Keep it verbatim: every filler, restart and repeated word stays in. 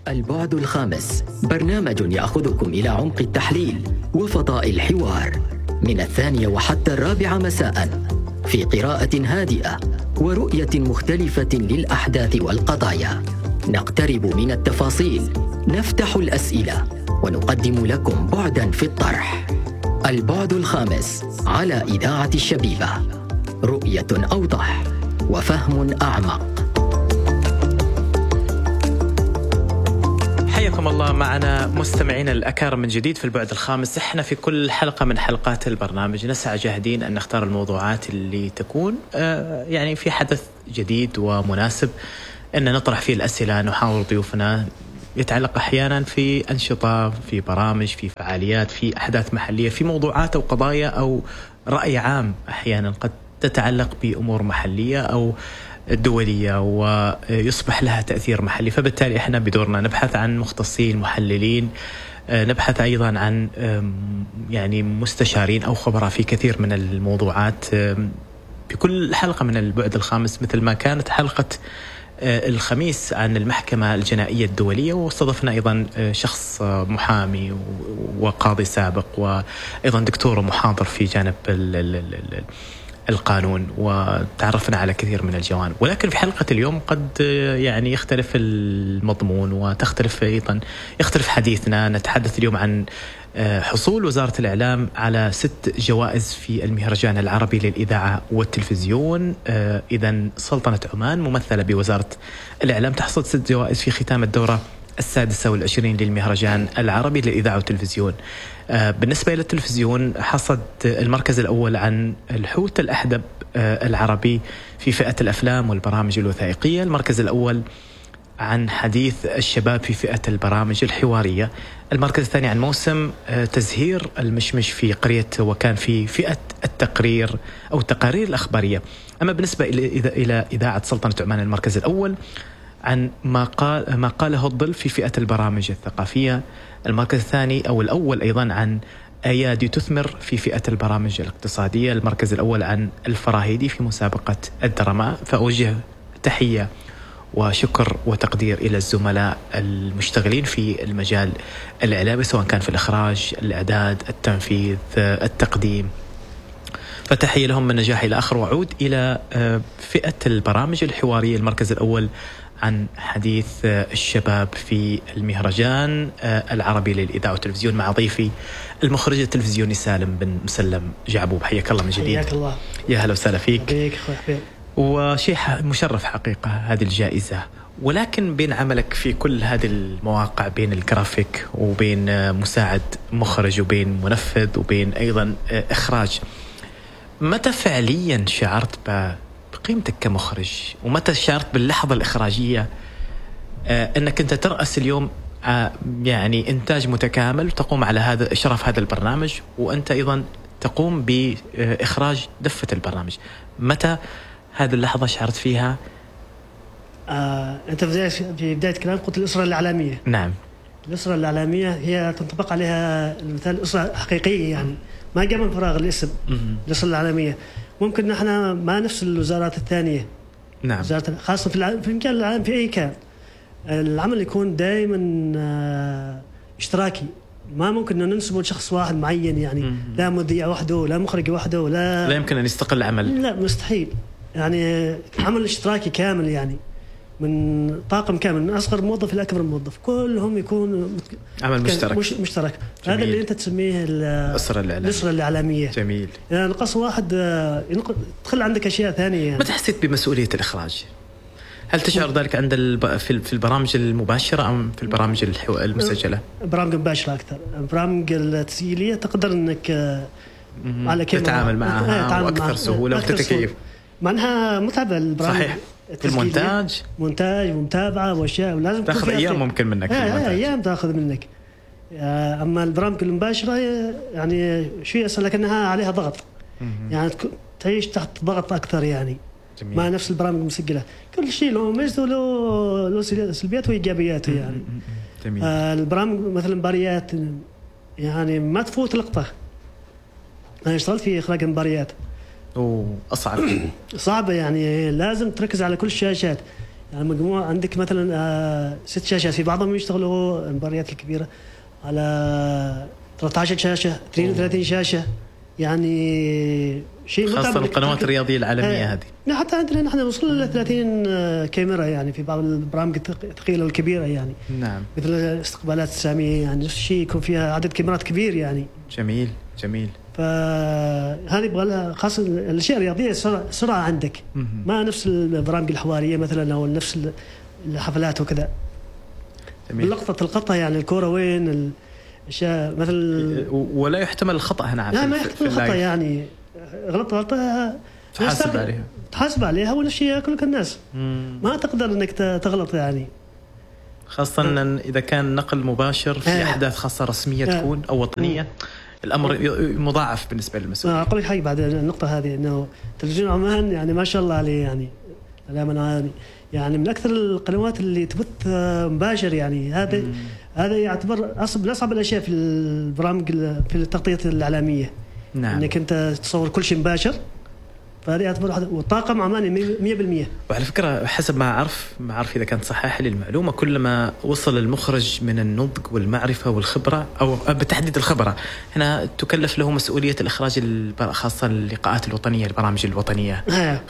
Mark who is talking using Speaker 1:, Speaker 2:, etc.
Speaker 1: البعد الخامس برنامج يأخذكم إلى عمق التحليل وفضاء الحوار من الثانية وحتى الرابعة مساء، في قراءة هادئة ورؤية مختلفة للأحداث والقضايا. نقترب من التفاصيل، نفتح الأسئلة، ونقدم لكم بعداً في الطرح. البعد الخامس على إذاعة الشبيبة، رؤية أوضح وفهم أعمق.
Speaker 2: حياكم الله معنا مستمعين الأكارم من جديد في البعد الخامس. احنا في كل حلقة من حلقات البرنامج نسعى جاهدين أن نختار الموضوعات اللي تكون آه يعني في حدث جديد ومناسب أن نطرح فيه الأسئلة، نحاور ضيوفنا يتعلق أحيانا في أنشطة، في برامج، في فعاليات، في أحداث محلية، في موضوعات أو قضايا أو رأي عام أحيانا قد تتعلق بأمور محلية أو الدولية ويصبح لها تأثير محلي. فبالتالي احنا بدورنا نبحث عن مختصين محللين، نبحث أيضا عن يعني مستشارين أو خبراء في كثير من الموضوعات بكل حلقة من البعد الخامس، مثل ما كانت حلقة الخميس عن المحكمة الجنائية الدولية، واستضفنا أيضا شخص محامي وقاضي سابق وأيضا دكتور ومحاضر في جانب القانون، وتعرفنا على كثير من الجوانب. ولكن في حلقة اليوم قد يعني يختلف المضمون وتختلف أيضا يختلف حديثنا. نتحدث اليوم عن حصول وزارة الإعلام على ست جوائز في المهرجان العربي للإذاعة والتلفزيون. إذن سلطنة عمان ممثلة بوزارة الإعلام تحصد ست جوائز في ختام الدورة السادسة والعشرين للمهرجان العربي للإذاعة والتلفزيون. بالنسبة إلى التلفزيون حصد المركز الأول عن الحوت الأحدب العربي في فئة الأفلام والبرامج الوثائقية، المركز الأول عن حديث الشباب في فئة البرامج الحوارية، المركز الثاني عن موسم تزهير المشمش في قرية وكان في فئة التقرير أو التقارير الأخبارية. أما بالنسبة إلى إذاعة سلطنة عمان المركز الأول عن ما قال ما قاله الظل في فئة البرامج الثقافية، المركز الثاني أو الأول أيضا عن أيادي تثمر في فئة البرامج الاقتصادية، المركز الأول عن الفراهيدي في مسابقة الدراما. فأوجه تحية وشكر وتقدير إلى الزملاء المشتغلين في المجال الإعلامي سواء كان في الإخراج، الإعداد، التنفيذ، التقديم، فتحية لهم من نجاح إلى آخر. وعود إلى فئة البرامج الحوارية، المركز الأول عن حديث الشباب في المهرجان العربي للإذاعة والتلفزيون مع ضيفي المخرج التلفزيوني سالم بن مسلم جعبوب. حياك الله من جديد.
Speaker 3: حياك الله.
Speaker 2: يا هلا وسهلا فيك.
Speaker 3: بيك أخوي حبيب.
Speaker 2: وشيء مشرف حقيقة هذه الجائزة. ولكن بين عملك في كل هذه المواقع، بين الجرافيك وبين مساعد مخرج وبين منفذ وبين أيضا إخراج، متى فعليا شعرت بقيمتك كمخرج؟ ومتى شعرت باللحظة الإخراجية أنك أنت ترأس اليوم يعني إنتاج متكامل وتقوم على هذا إشراف هذا البرنامج، وأنت أيضا تقوم بإخراج دفة البرنامج؟ متى هذه اللحظة شعرت فيها؟
Speaker 3: آه، أنت في بداية كلام قلت الأسرة الإعلامية.
Speaker 2: نعم.
Speaker 3: الأسرة الإعلامية هي تنطبق عليها المثال أسرة حقيقية، يعني ما جاء من فراغ الاسم. الأسرة الإعلامية ممكن نحن ما نفس الوزارات الثانية.
Speaker 2: نعم.
Speaker 3: وزارة خاصة في في مجال الإعلام في أي كان العمل يكون دائما آه اشتراكي، ما ممكن أن ننسبه لشخص واحد معين، يعني مم. لا مذيع وحده، لا مخرج وحده، لا
Speaker 2: لا يمكن أن يستقل عمل،
Speaker 3: لا مستحيل. يعني عمل اشتراكي كامل، يعني من طاقم كامل من أصغر موظف إلى أكبر موظف، كلهم يكون
Speaker 2: عمل مشترك.
Speaker 3: مش مشترك. هذا اللي أنت تسميه
Speaker 2: الأسرة الإعلامية.
Speaker 3: الأسرة الإعلامية.
Speaker 2: جميل.
Speaker 3: يعني نقص واحد تدخل عندك أشياء ثانية. يعني.
Speaker 2: متى حسيت بمسؤولية الإخراج؟ هل تشعر ذلك عند الب... في البرامج المباشرة أم في البرامج الحو... المسجلة؟
Speaker 3: برامج مباشرة أكثر. البرامج التسجيلية تقدر أنك
Speaker 2: على كيف تتعامل معها وأكثر سهولة وتتكيف.
Speaker 3: معناها متعبة البرامج.
Speaker 2: صحيح. المونتاج
Speaker 3: مونتاج ومتابعة وأشياء، ولازم
Speaker 2: تأخذ أيام ممكن منك.
Speaker 3: آه أيام تأخذ منك. أما البرامج المباشرة يعني شيء أسهل، لكنها عليها ضغط. يعني تعيش تحت ضغط أكثر يعني. جميل. ما نفس البرامج المسجلة، كل شيء له ميزته وله له سلبياته وإيجابياته يعني. جميل. آه البرامج مثل مباريات يعني ما تفوت لقطة. أنا اشتغلت في إخراج مباريات.
Speaker 2: أوه أصعب.
Speaker 3: صعبة يعني، لازم تركز على كل الشاشات. يعني مجموعة عندك مثلا آه ست شاشات، في بعضهم يشتغلوا المباريات الكبيرة على ثلاثة عشر شاشة، اثنين وثلاثين شاشة، يعني شيء
Speaker 2: خاصة القنوات الرياضية العالمية
Speaker 3: آه
Speaker 2: هذه.
Speaker 3: لا حتى عندنا نحن وصلنا ل ثلاثين كاميرا يعني في بعض البرامج الثقيلة والكبيرة يعني.
Speaker 2: نعم.
Speaker 3: مثل استقبالات السامية يعني نفس الشيء يكون فيها عدد كاميرات كبير يعني.
Speaker 2: جميل جميل.
Speaker 3: فهذه يبغى لها خاصة الأشياء الرياضية سرعة, سرعة عندك، ما نفس البرامج الحوارية مثلا أو نفس الحفلات وكذا. اللقطة القطة يعني الكرة وين الأشياء مثل،
Speaker 2: ولا يحتمل الخطأ هنا.
Speaker 3: لا ما يحتمل الخطأ يعني غلط غلطة
Speaker 2: تحاسب عليها
Speaker 3: تحاسب عليها ولا شيء يأكلك الناس. مم. ما تقدر إنك تغلط يعني،
Speaker 2: خاصة أن إذا كان نقل مباشر في أحداث خاصة رسمية تكون أو وطنية. مم. الأمر مضاعف بالنسبة للمسؤول.
Speaker 3: أقول لك حاجة بعد النقطة هذه، إنه تلفزيون عمان يعني ما شاء الله عليه يعني لا يعني من أكثر القنوات اللي تبث مباشر يعني. هذا هذا يعتبر أصعب من أصعب الأشياء في البرامج في التغطية الإعلامية. نعم. إنك أنت تصور كل شيء مباشر، فهذه يعتبر والطاقم عماني مية بالمية.
Speaker 2: وعلى فكرة حسب ما أعرف ما أعرف إذا كانت صحيحة للمعلومة، كلما وصل المخرج من النضج والمعرفة والخبرة أو بتحديد الخبرة، هنا تكلف له مسؤولية الإخراج خاصة اللقاءات الوطنية البرامج الوطنية.